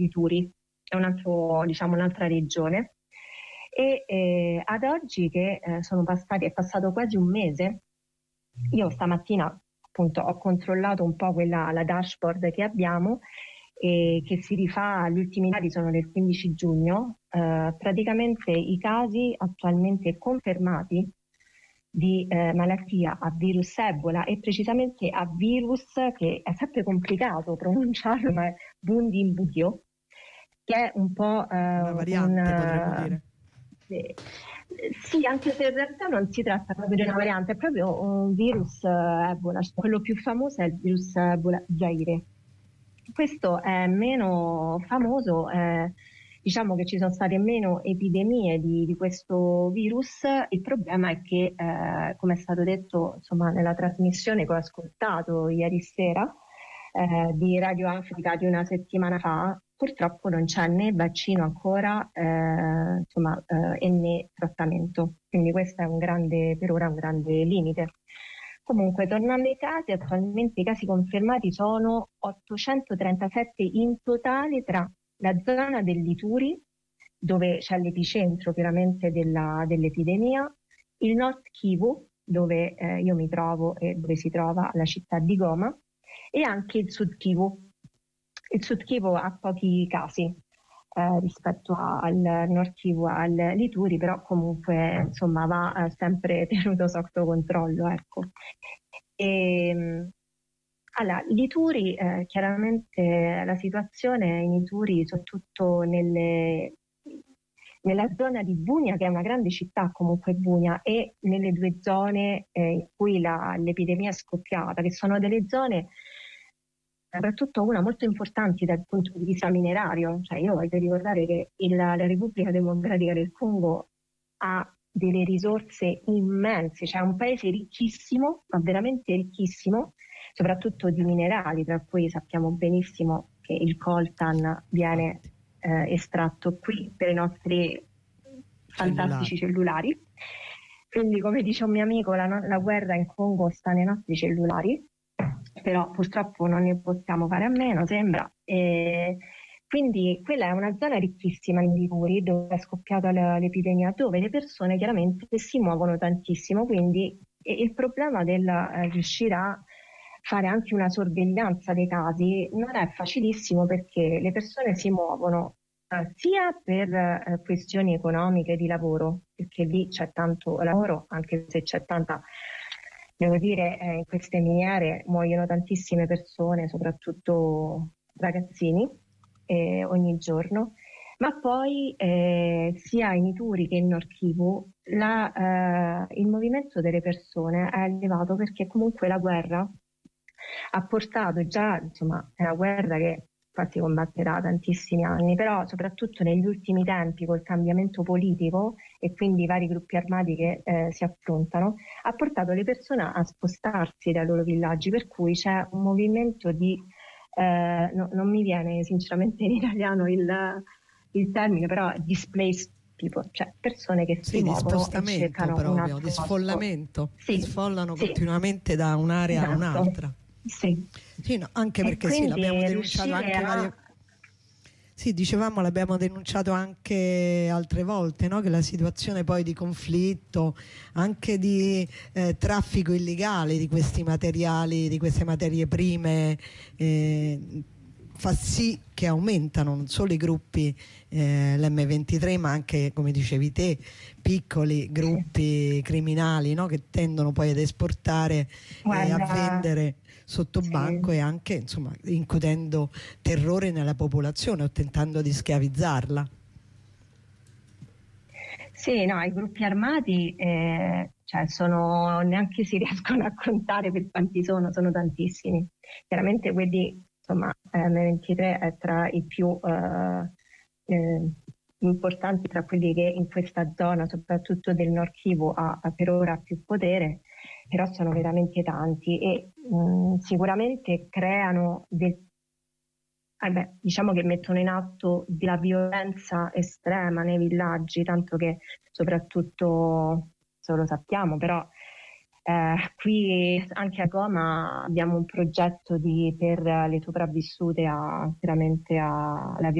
Lituri, è un'altra regione. E ad oggi che è passato quasi un mese, io stamattina appunto ho controllato un po' la dashboard che abbiamo, che si rifà, gli ultimi dati sono del 15 giugno, praticamente i casi attualmente confermati di malattia a virus Ebola, e precisamente a virus che è sempre complicato pronunciarlo, ma è Bundibugyo, che è un po' una variante, potremmo dire. Sì, anche se in realtà non si tratta proprio di una variante, è proprio un virus Ebola. Quello più famoso è il virus Ebola Zaire. Questo è meno famoso, diciamo che ci sono state meno epidemie di questo virus. Il problema è che, come è stato detto insomma, nella trasmissione che ho ascoltato ieri sera di Radio Africa di una settimana fa, purtroppo non c'è né vaccino ancora e né trattamento, quindi questo è per ora un grande limite. Comunque, tornando ai casi, attualmente i casi confermati sono 837 in totale tra la zona del Lituri, dove c'è l'epicentro chiaramente dell'epidemia, il Nord Kivu, dove io mi trovo e dove si trova la città di Goma, e anche il Sud Kivu. Il Sud Kivu ha pochi casi rispetto al Nord Kivu, al Lituri, però comunque insomma va sempre tenuto sotto controllo, ecco. Allora, Lituri, chiaramente la situazione in Lituri, soprattutto nella zona di Bunia, che è una grande città comunque Bunia, e nelle due zone in cui l'epidemia è scoppiata, che sono delle zone soprattutto una molto importante dal punto di vista minerario. Cioè, io voglio ricordare che la Repubblica Democratica del Congo ha delle risorse immense, cioè è un paese ricchissimo, ma veramente ricchissimo, soprattutto di minerali, tra cui sappiamo benissimo che il coltan viene estratto qui per i nostri fantastici cellulari. Quindi, come dice un mio amico, la guerra in Congo sta nei nostri cellulari, però purtroppo non ne possiamo fare a meno, sembra. Quindi quella è una zona ricchissima in Liguri, dove è scoppiata l'epidemia, dove le persone chiaramente si muovono tantissimo, quindi il problema del riuscire a fare anche una sorveglianza dei casi non è facilissimo, perché le persone si muovono sia per questioni economiche di lavoro, perché lì c'è tanto lavoro, anche se c'è tanta, devo dire, in queste miniere muoiono tantissime persone, soprattutto ragazzini, ogni giorno, ma poi sia in Ituri che in Nord Kivu il movimento delle persone è elevato, perché comunque la guerra ha portato insomma, è una guerra che infatti combatterà tantissimi anni, però soprattutto negli ultimi tempi, col cambiamento politico e quindi i vari gruppi armati che si affrontano, ha portato le persone a spostarsi dai loro villaggi, per cui c'è un movimento di non mi viene sinceramente in italiano il termine, però displaced people, cioè persone che si muovono e cercano proprio, di sfollamento, sì, sfollano continuamente da un'area a un'altra. Sì, no, anche perché sì, l'abbiamo denunciato anche Sì, dicevamo, l'abbiamo denunciato anche altre volte, no? Che la situazione poi di conflitto, anche di traffico illegale di questi materiali, di queste materie prime, fa sì che aumentano non solo i gruppi l'M23, ma anche, come dicevi te, piccoli gruppi criminali, no? Che tendono poi ad esportare e a vendere sotto banco, e anche insomma incutendo terrore nella popolazione o tentando di schiavizzarla. Sì, no, i gruppi armati neanche si riescono a contare per quanti sono tantissimi. Chiaramente quelli, insomma, M23 è tra i più importanti, tra quelli che in questa zona, soprattutto del Nord Kivu, ha per ora più potere, però sono veramente tanti e sicuramente creano diciamo che mettono in atto della violenza estrema nei villaggi, tanto che soprattutto, se lo sappiamo, però qui anche a Goma abbiamo un progetto per le sopravvissute veramente alla violenza